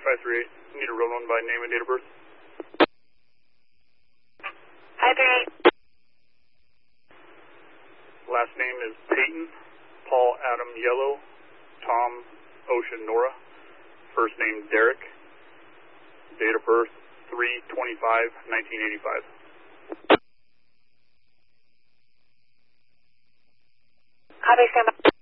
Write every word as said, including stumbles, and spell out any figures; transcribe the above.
five three eight. Need a real one by name and date of birth. five three eight. Last name is Peyton, Paul Adam Yellow, Tom Ocean Nora. First name Derek. Date of birth three twenty-five nineteen eighty-five. Copy, stand by.